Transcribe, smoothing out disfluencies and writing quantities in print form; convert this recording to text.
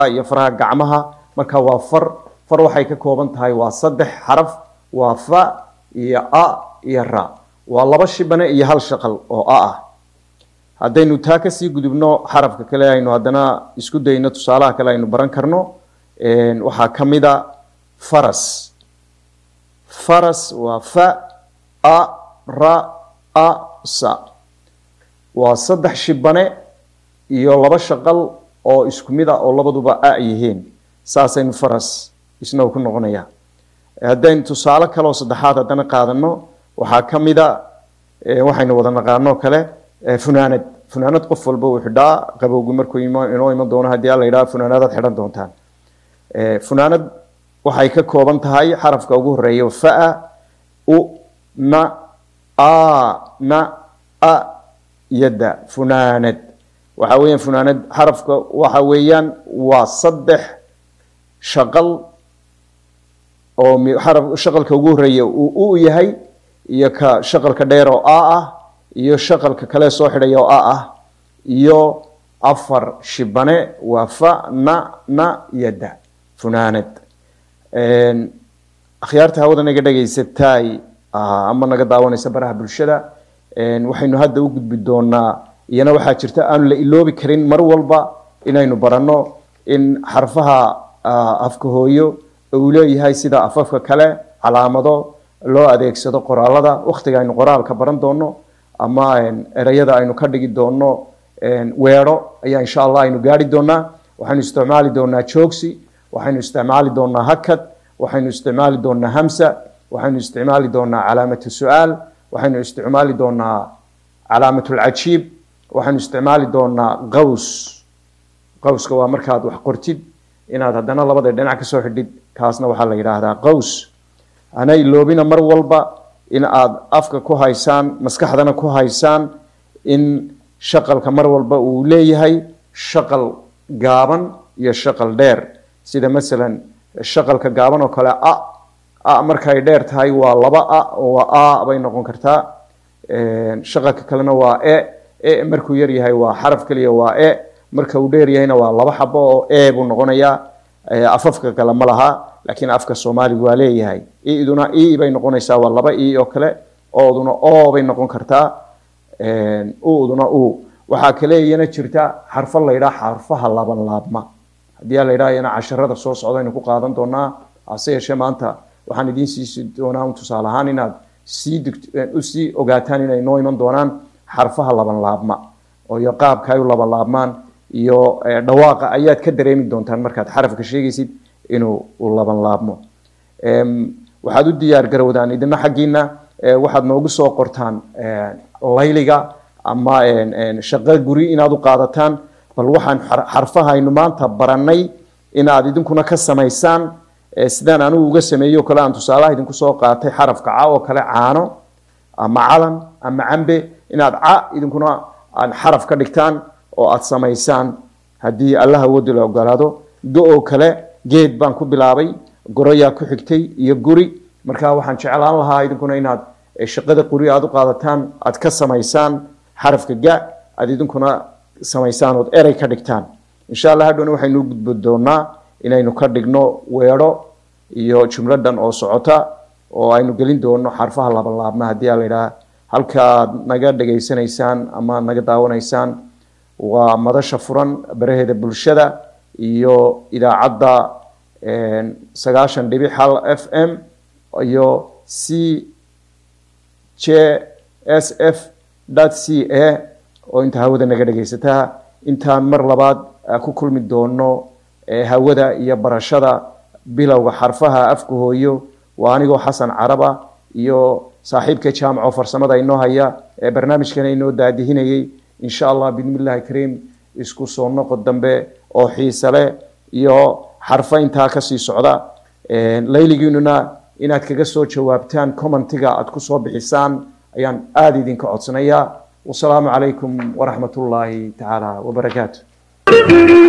يفرها جعمها مركا وفر فر وحي ككوبن تهاي وصدح حرف وفا يا يا را والله بشي بنا يهال شغل أو هدينو تاكسي قدبنو حرف كلا إنه هدنا يسكت دينو تصالح كلا إنه بران كرنو إن وحكمدا فرس فرس وفا را سا وصدح شبنا يلا بشغل أو إسكمدا أو لبدوبا يهين ساسين فرس إسنو كنا غنيا هدين تصالح كلا صدحات هدنا قادنو وحكمدا وحين وضعنا قادنو كلا فنانات قفل بو حدا قبو جمركو إنه يمن دونه هدي الله يرى فنانات حرام دونتان فنانات waxay ka kooban tahay xarafka ugu horeeyo fa na yada funaanad waxa weeyaan funaanad xarafka waxa weeyaan waa saddex shaqal oo xaraf shaqalka ugu horeeyo uu yahay iyo ka shaqalka dheer oo iyo shaqalka kale soo xidhay oo iyo afar shibane waa fa na yada funaanad akhyaarta hawada naga dhageysatay ama naga daawanaysa baraha bulshada waxaynu hadda u gudbi doonaa iyana waxa jirta aan la iloobi karin mar walba inaynu baranno in xarfaha afka hooyo uu leeyahay sida afafka kale calaamado loo adeegsado qoraalada waqtiga aynu qoraalka baran doono ama erayada aynu ka dhigi doono weero ayaa insha Allah aynu gaari doonaa waxaynu isticmaali doonaa joogsi waxaynu isticmaali doonaa hakad waxaynu isticmaali doonaa hamsa waxaynu isticmaali doonaa calaamatu su'aal waxaynu isticmaali doonaa calaamatu al-ajiib waxaynu isticmaali doonaa qawska waa markaad wax qortid inaad hadana labada dhinac ka soo xidhid kaasna waxa la yiraahdaa qaws ana iloobina mar walba in aad afka ku haysaan maskaxdana ku haysaan in shaqalka mar walba uu leeyahay shaqal gaaban iyo shaqal dheer sida مثلا shaqalka gaaban oo kale markay dheer tahay waa laba waa bay noqon kartaa shaqalka kalena waa markuu yar yahay waa xaraf kaliya waa marka uu dheer yahayna waa laba xabo oo buu noqonayaa afafka kale ma laha laakiin afka Soomaaliga waa leeyahay iduna bay noqonaysaa waa laba oo kale ooduna bay noqon kartaa ooduna waxa kale iyana jirta xarf la yiraahdo xarfaha laban laabma hadii la yiraahdo ina casharada soo socda inuu ku qaadan doonaa ase yeeshee maanta waxaan idin siisi doonaa tusaale ahaan inaad si ogaataan inay noo iman doonaan xarfaha laban laabma oo iyo qaabka ay laban laabmaan iyo dhawaaqa ayaad ka dareemi doontaan markaad xarafka sheegaysid inuu laban laabmo waxaad u diyaar garowdaan idina xaqiina waxaad noogu soo qortaan layliga ama shaqo guri inaad u qaadataan bal waxaan xarfaha aynu maanta baranay inaad idinkuna ka samaysaan sidaan anigu uga sameeyo kala aan tusaalaha idinku soo qaatay xarafka oo kale caano ama calan ama cambe inaad idinkuna aan xaraf ka dhigtaan oo aad samaysaan hadii Allah wadi la ogolaado oo kale geed baan ku bilaabay goroya ku xigtay iyo guri marka waxaan jeclaan lahaa idinkuna inaad shaqada guri aad u qaadataan aad ka samaysaan xarafka aad idinkuna samaysaan oo eray ka dhigtaan insha Allah hadhoona waxaynu gudbo doonaa inaynu ka dhigno weero iyo jumladan oo socota oo aynu gelin doono xarfaha laban laabma hadii la yiraahdo halka naga dhageysanaysaan ama naga daawanaysaan waa madasha furan baraheeda bulshada iyo idaacada 9.1 FM iyo CJSF.ca oo inta hawada naga dhageysataa intaan mar labaad ku kulmi doono hawada iyo barashada bilowga xarfaha afka hooyo waa anigoo Xasan Caraba iyo saaxiibka jaamaco farsamada inoo haya barnaamijkan inoo daadihinayay insha Allah bismillaahi kariim isku soo noqod dambe oo xiiso leh iyo xarfaynta ka sii socda layligiinuna inaad kaga soo jawaabtaan commentiga aad ku soo bixisaan ayaan aad idinka codsanayaa والسلام عليكم ورحمة الله تعالى وبركاته